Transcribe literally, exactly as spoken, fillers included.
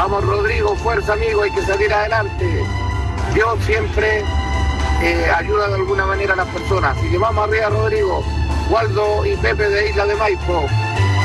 Vamos Rodrigo, fuerza amigo, hay que salir adelante. Dios siempre eh, ayuda de alguna manera a las personas. Así que vamos arriba Rodrigo. Waldo y Pepe de Isla de Maipo.